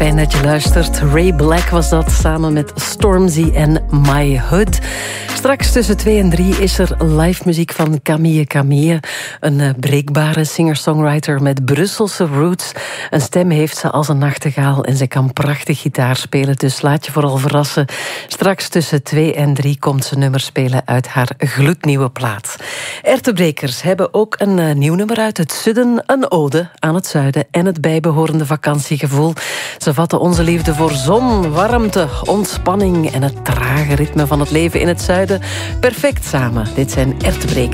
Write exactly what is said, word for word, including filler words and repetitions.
Fijn dat je luistert. Ray Black was dat, samen met Stormzy en My Hood. Straks tussen twee en drie is er live muziek van Camille Camille. Een uh, breekbare singer-songwriter met Brusselse roots. Een stem heeft ze als een nachtegaal en ze kan prachtig gitaar spelen. Dus laat je vooral verrassen. Straks tussen twee en drie komt ze nummers spelen uit haar gloednieuwe plaat. Ertebrekers hebben ook een uh, nieuw nummer uit het zuiden. Een ode aan het zuiden en het bijbehorende vakantiegevoel. Ze vatten onze liefde voor zon, warmte, ontspanning en het trage ritme van het leven in het zuiden perfect samen. Dit zijn Ertebrekers.